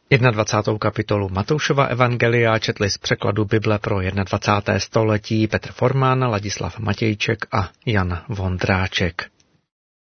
21. kapitolu Matoušova evangelia četli z překladu Bible pro 21. století Petr Forman, Ladislav Matějček a Jan Vondráček.